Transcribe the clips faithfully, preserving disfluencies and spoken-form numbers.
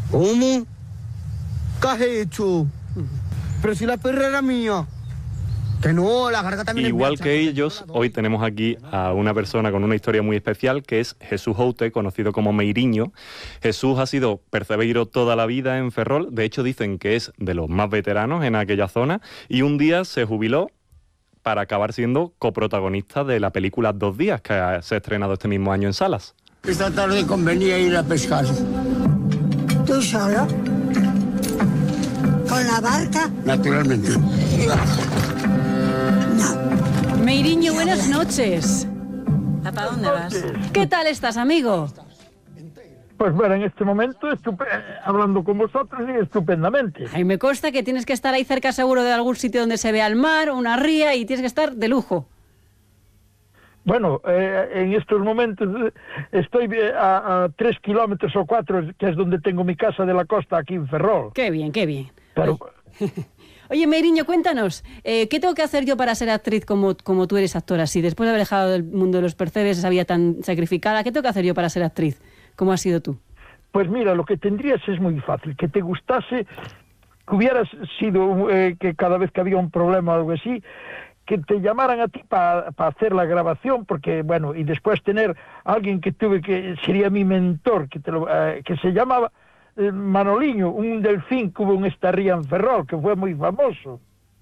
¿Cómo? ¿Qué has hecho? Pero si la perra era mía. Que no, la garganta también. Igual que ellos, hoy tenemos aquí a una persona con una historia muy especial, que es Jesús Oute, conocido como Meiriño. Jesús ha sido percebeiro toda la vida en Ferrol, de hecho dicen que es de los más veteranos en aquella zona, y un día se jubiló para acabar siendo coprotagonista de la película Dos días, que se ha estrenado este mismo año en salas. Esta tarde convenía ir a pescar. ¿Tú solo? ¿Con la barca? Naturalmente. No. Meiriño, buenas noches. ¿Para dónde vas? ¿Qué tal estás, amigo? Pues bueno, en este momento estupe- hablando con vosotros y estupendamente. Ay, me consta que tienes que estar ahí cerca seguro de algún sitio donde se vea el mar, una ría, y tienes que estar de lujo. Bueno, eh, en estos momentos eh, estoy eh, a, a tres kilómetros o cuatro, que es donde tengo mi casa de la costa aquí en Ferrol. Qué bien, qué bien. Pero Oye, Meiriño, cuéntanos, eh, ¿qué tengo que hacer yo para ser actriz como, como tú eres actora? Si después de haber dejado del mundo de los percebes, esa vida tan sacrificada, ¿qué tengo que hacer yo para ser actriz? ¿Cómo has sido tú? pues mira, lo que tendrías es muy fácil, que te gustase, que hubieras sido, eh, que cada vez que había un problema o algo así, que te llamaran a ti para pa hacer la grabación, porque bueno, y después tener a alguien que tuve que sería mi mentor, que te lo, eh, que se llamaba eh, Manoliño, un delfín que hubo en esta ría en Ferrol, que fue muy famoso.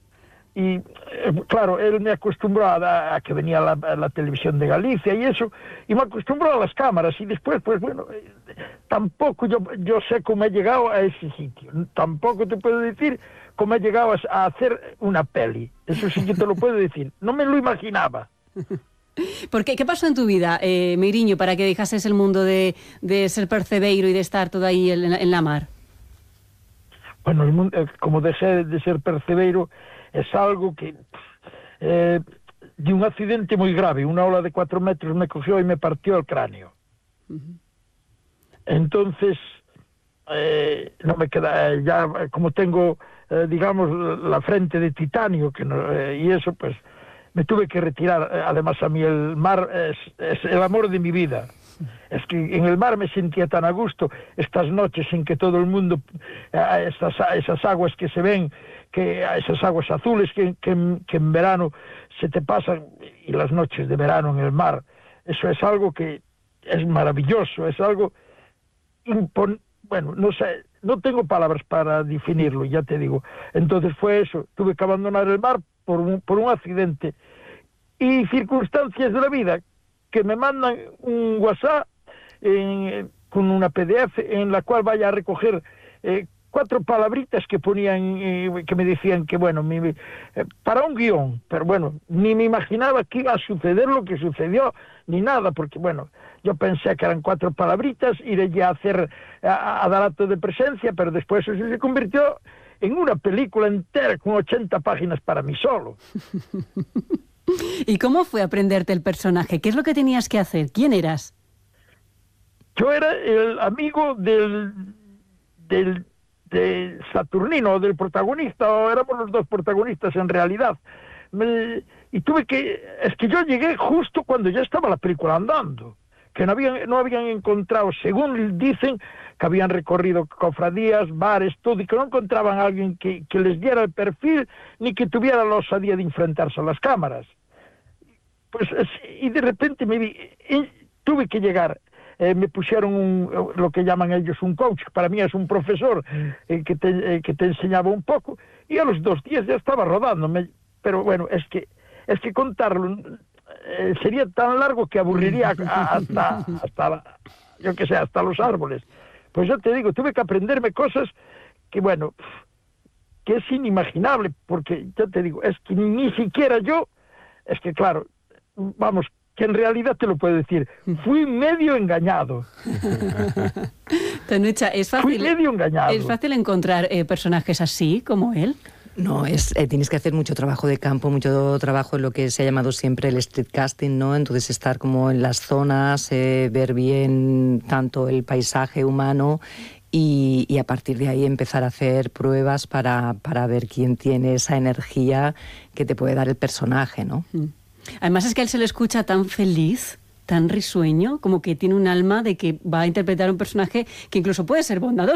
Y eh, claro, él me acostumbró a, a que venía la, a la televisión de Galicia y eso, y me acostumbró a las cámaras, y después, pues bueno, eh, tampoco yo, yo sé cómo he llegado a ese sitio, tampoco te puedo decir cómo he llegado a, a hacer una peli, eso sí que te lo puedo decir, no me lo imaginaba. ¿Por qué? ¿Qué pasó en tu vida, eh, Meiriño, para que dejases el mundo de, de ser percebeiro y de estar todo ahí en, en la mar? Bueno, el mundo, eh, como de ser, de ser percebeiro, es algo que eh, de un accidente muy grave, una ola de cuatro metros me cogió y me partió el cráneo. Uh-huh. Entonces, eh, no me queda, eh, ya como tengo, eh, digamos, la frente de titanio, que no, eh, y eso, pues, me tuve que retirar. Además, a mí el mar es, es el amor de mi vida. Es que en el mar me sentía tan a gusto, estas noches en que todo el mundo, eh, estas, esas aguas que se ven, que esas aguas azules que, que, que en verano se te pasan, y las noches de verano en el mar, eso es algo que es maravilloso, es algo impon... bueno, no sé, no tengo palabras para definirlo, ya te digo. Entonces fue eso, tuve que abandonar el mar por un, por un accidente y circunstancias de la vida que me mandan un WhatsApp en, con una P D F en la cual vaya a recoger eh, cuatro palabritas que ponían, eh, que me decían que, bueno, mi, eh, para un guión, pero bueno, ni me imaginaba que iba a suceder lo que sucedió, ni nada, porque, bueno, yo pensé que eran cuatro palabritas, iré ya a hacer, a, a dar acto de presencia, pero después eso se convirtió en una película entera con ochenta páginas para mí solo. ¿Y cómo fue aprenderte el personaje? ¿Qué es lo que tenías que hacer? ¿Quién eras? Yo era el amigo del... del de Saturnino, del protagonista, o éramos los dos protagonistas en realidad. Me, y tuve que... Es que yo llegué justo cuando ya estaba la película andando, que no habían, no habían encontrado, según dicen, que habían recorrido cofradías, bares, todo, y que no encontraban a alguien que, que les diera el perfil, ni que tuviera la osadía de enfrentarse a las cámaras. Pues, y de repente me vi, y tuve que llegar... Eh, me pusieron un, lo que llaman ellos un coach, para mí es un profesor eh, que, te, eh, que te enseñaba un poco, y a los dos días ya estaba rodando, me, pero bueno, es que es que contarlo eh, sería tan largo que aburriría a, hasta, hasta, yo qué sé, hasta los árboles. Pues yo te digo, tuve que aprenderme cosas que, bueno, que es inimaginable, porque ya te digo, es que ni siquiera yo, es que claro, vamos, que en realidad te lo puedo decir, fui medio engañado. Tonucha, es fácil, fui medio engañado. ¿Es fácil encontrar eh, personajes así, como él? No, es eh, tienes que hacer mucho trabajo de campo, mucho trabajo en lo que se ha llamado siempre el street casting, ¿no? Entonces estar como en las zonas, eh, ver bien tanto el paisaje humano y, y a partir de ahí empezar a hacer pruebas para, para ver quién tiene esa energía que te puede dar el personaje, ¿no? Mm. Además es que a él se le escucha tan feliz, tan risueño, como que tiene un alma de que va a interpretar un personaje que incluso puede ser bondadoso.